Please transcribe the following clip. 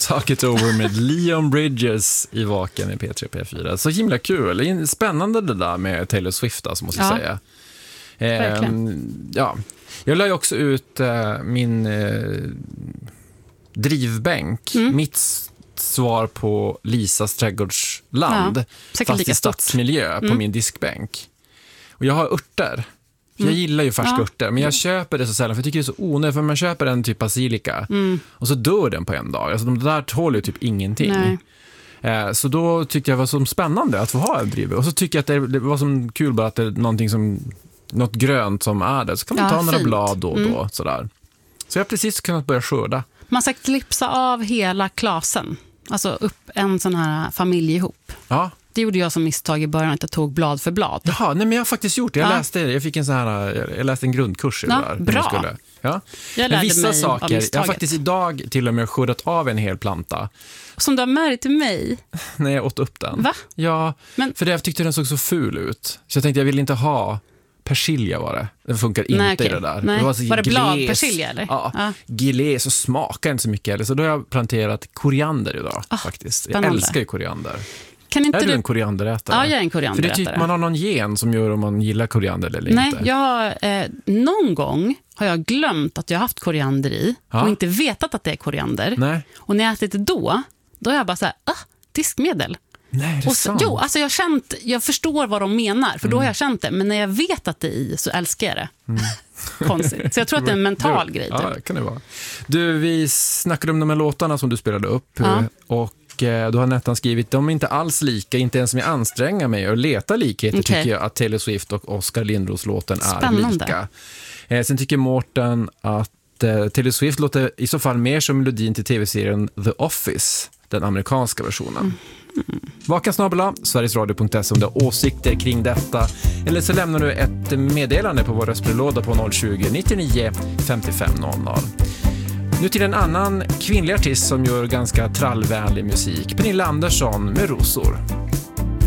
Talk It Over med Leon Bridges i Vaken i P3 P4. Så himla kul. Spännande det där med Taylor Swift, alltså, måste jag säga. Ja. Jag la ju också ut min drivbänk. Mitt svar på Lisas trädgårdsland. Fast i stadsmiljö på min diskbänk. Och jag har örter. Jag gillar ju färska örter, men jag köper det så sällan för jag tycker det är så onödigt, för man köper en typ basilika och så dör den på en dag. Alltså de där tål ju typ ingenting. Så då tyckte jag det var så spännande att få ha en drivbänk. Och så tycker jag att det var så kul bara att det är någonting något grönt som är det. Så kan man ta några blad då och då. Sådär. Så jag har precis kunnat börja skörda. Man ska klipsa av hela klasen. Alltså upp en sån här familj ihop. Ja. Det gjorde jag som misstag i början, att jag tog blad för blad. Jaha, nej, men jag har faktiskt gjort det. Jag läste det. Jag fick jag läste en grundkurs i det där. Bra. Ja. Jag lärde vissa mig saker, jag har faktiskt idag till och med skördat av en hel planta. Som du har märkt till mig? När jag åt upp den. Va? Ja, för jag tyckte den såg så ful ut. Så jag tänkte jag vill inte ha persilja var det. Det funkar inte i det där. Nej. Det var det bladpersilja eller? Ja. Gilles och smakar inte så mycket eller. Så då har jag planterat koriander idag faktiskt. Spännande. Jag älskar ju koriander. Är du en korianderätare? Ja, jag är en korianderätare. För det är typ man har någon gen som gör om man gillar koriander eller inte. Nej, någon gång har jag glömt att jag har haft koriander i och inte vetat att det är koriander. Nej. Och när jag ätit det då är jag bara så här, diskmedel. Nej, det är sant. Jo, alltså jag förstår vad de menar, för då har jag känt det. Men när jag vet att det är i så älskar jag det. Konstigt. Så jag tror att det är en mental grej. Typ. Ja, det kan det vara. Du, vi snackade om de här låtarna som du spelade upp. Och då har Nettan skrivit, de är inte alls lika, inte ens om jag anstränger mig och letar likheter tycker jag att Taylor Swift och Oskar Lindros-låten är lika. Sen tycker Mårten att Taylor Swift låter i så fall mer som melodin till tv-serien The Office, den amerikanska versionen. Vakan@, sverigesradio.se om du har åsikter kring detta. Eller så lämnar du ett meddelande på vår röstbrevlåda på 020 99 55 00. Nu till en annan kvinnlig artist som gör ganska trallvänlig musik. Pernilla Andersson med Rosor.